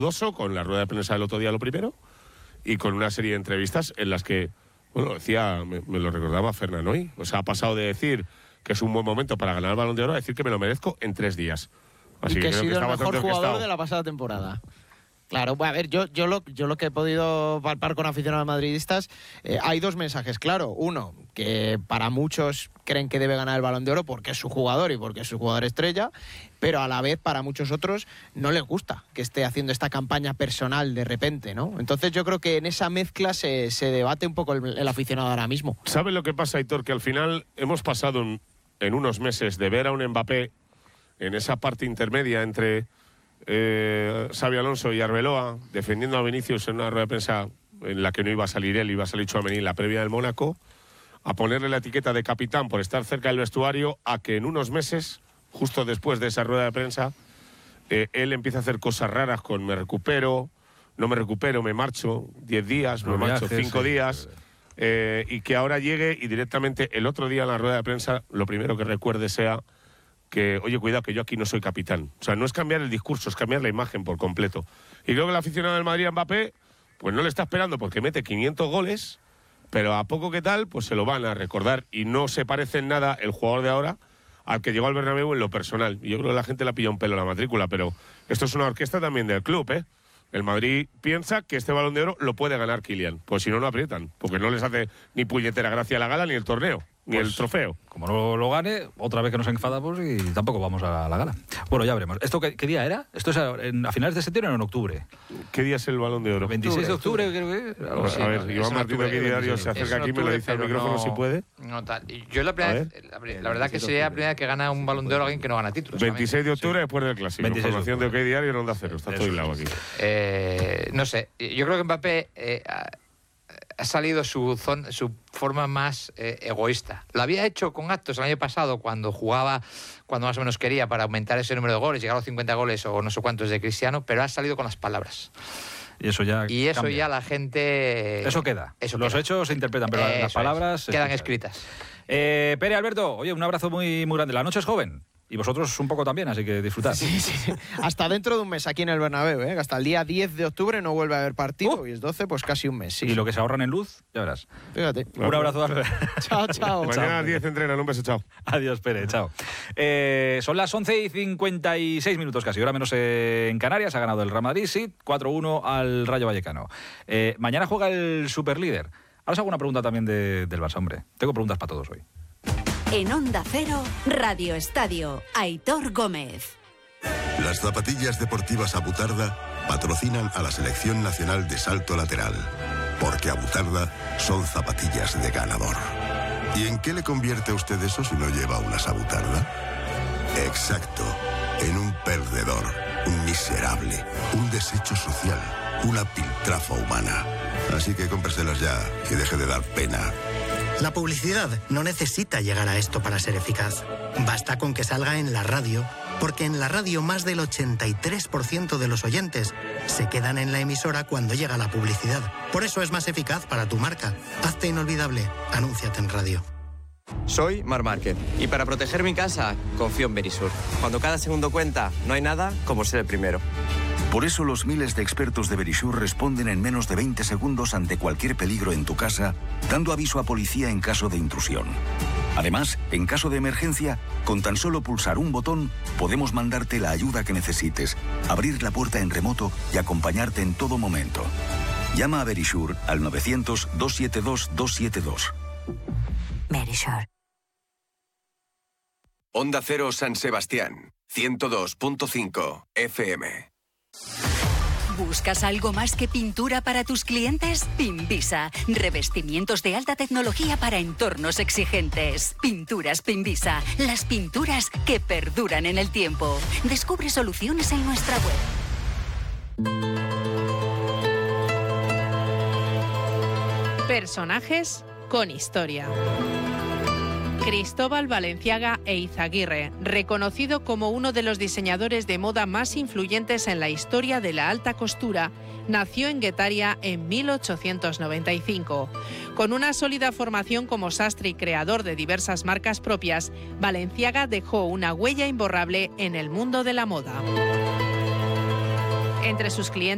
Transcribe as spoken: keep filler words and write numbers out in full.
dudoso, con la rueda de prensa del otro día lo primero, y con una serie de entrevistas en las que, bueno, decía, me, me lo recordaba Fernan hoy, o sea, ha pasado de decir que es un buen momento para ganar el Balón de Oro a decir que me lo merezco en tres días. Así y que, que he creo sido que el está mejor jugador orquestado. de la pasada temporada. Claro, bueno, a ver, yo, yo, lo, yo lo que he podido palpar con aficionados madridistas, eh, hay dos mensajes, claro. Uno, que para muchos creen que debe ganar el Balón de Oro porque es su jugador y porque es su jugador estrella, pero a la vez para muchos otros no les gusta que esté haciendo esta campaña personal de repente, ¿no? Entonces yo creo que en esa mezcla se, se debate un poco el, el aficionado ahora mismo. ¿Sabes lo que pasa, Aitor? Que al final hemos pasado en, en unos meses de ver a un Mbappé en esa parte intermedia entre eh, Xabi Alonso y Arbeloa, defendiendo a Vinicius en una rueda de prensa en la que no iba a salir él, iba a salir Tchouaméni en la previa del Mónaco, a ponerle la etiqueta de capitán por estar cerca del vestuario, a que en unos meses, justo después de esa rueda de prensa, eh, él empieza a hacer cosas raras con me recupero, no me recupero, me marcho diez días, me marcho cinco días, eh, y que ahora llegue y directamente el otro día en la rueda de prensa lo primero que recuerde sea que, oye, cuidado, que yo aquí no soy capitán. O sea, no es cambiar el discurso, es cambiar la imagen por completo. Y creo que el aficionado del Madrid a Mbappé, pues no le está esperando porque mete quinientos goles, pero a poco que tal, pues se lo van a recordar. Y no se parece en nada el jugador de ahora al que llegó al Bernabéu en lo personal. Y yo creo que la gente le ha pillado un pelo a la matrícula, pero esto es una orquesta también del club, ¿eh? El Madrid piensa que este Balón de Oro lo puede ganar Kylian. Pues si no, lo aprietan, porque no les hace ni puñetera gracia la gala ni el torneo. Ni pues, el trofeo. Como no lo gane, otra vez que nos enfadamos y tampoco vamos a la gala. Bueno, ya veremos. ¿Esto qué, qué día era? ¿Esto es a, en, a finales de septiembre o en octubre? ¿Qué día es el Balón de Oro? veintiséis de octubre, creo que. A, sí, a ver, no, Iván Martínez, que diario se acerca aquí, me lo dice al micrófono no, si puede. No tal. Yo la primera vez, la, la verdad que sería la primera vez que gana un Balón de Oro alguien que no gana títulos. veintiséis de octubre sí. Después del Clásico. Información de OK Diario en Onda Cero. Está todo hilado aquí. Eh, no sé, yo creo que Mbappé eh, ha salido su, zona, su forma más eh, egoísta. Lo había hecho con actos el año pasado cuando jugaba, cuando más o menos quería para aumentar ese número de goles, llegar a los cincuenta goles o no sé cuántos de Cristiano, pero ha salido con las palabras. Y eso ya Y eso cambia. ya la gente... Eso queda. Eso Los queda. hechos se interpretan, pero eso las palabras... Es. Quedan escritas. Eh, Pere, Alberto, oye, un abrazo muy, muy grande. La noche es joven. Y vosotros un poco también, así que disfrutad. Sí, sí. Hasta dentro de un mes aquí en el Bernabéu, ¿eh? Hasta el día diez de octubre no vuelve a haber partido. Uh. Y es doce, pues casi un mes. Sí, y sí. lo que se ahorran en luz, ya verás. Fíjate. Un abrazo, Alberto. Chao, chao. Mañana a diez entrenan. Un beso, chao. Adiós, Pere, chao. Eh, son las once y cincuenta y seis minutos casi, hora menos en Canarias. Ha ganado el Real Madrid, sí, cuatro uno al Rayo Vallecano. Eh, mañana juega el superlíder. Ahora os hago una pregunta también de, del Barça, hombre. Tengo preguntas para todos hoy. En Onda Cero, Radio Estadio, Aitor Gómez. Las zapatillas deportivas Abutarda patrocinan a la Selección Nacional de Salto Lateral, porque Abutarda son zapatillas de ganador. ¿Y en qué le convierte a usted eso si no lleva unas Abutarda? Exacto, en un perdedor, un miserable, un desecho social, una piltrafa humana. Así que cómpreselas ya y deje de dar pena. La publicidad no necesita llegar a esto para ser eficaz. Basta con que salga en la radio, porque en la radio más del ochenta y tres por ciento de los oyentes se quedan en la emisora cuando llega la publicidad. Por eso es más eficaz para tu marca. Hazte inolvidable. Anúnciate en radio. Soy Mar Márquez y para proteger mi casa confío en Verisur. Cuando cada segundo cuenta, no hay nada como ser el primero. Por eso los miles de expertos de Verisur responden en menos de veinte segundos ante cualquier peligro en tu casa, dando aviso a policía en caso de intrusión. Además, en caso de emergencia, con tan solo pulsar un botón, podemos mandarte la ayuda que necesites, abrir la puerta en remoto y acompañarte en todo momento. Llama a Verisur al novecientos, dos siete dos, dos siete dos. Verisur. Onda Cero San Sebastián, ciento dos punto cinco F M. ¿Buscas algo más que pintura para tus clientes? Pinvisa. Revestimientos de alta tecnología para entornos exigentes. Pinturas Pinvisa. Las pinturas que perduran en el tiempo. Descubre soluciones en nuestra web. Personajes con historia. Cristóbal Balenciaga Eizaguirre, reconocido como uno de los diseñadores de moda más influyentes en la historia de la alta costura, nació en Guetaria en mil ochocientos noventa y cinco. Con una sólida formación como sastre y creador de diversas marcas propias, Balenciaga dejó una huella imborrable en el mundo de la moda. Entre sus clientes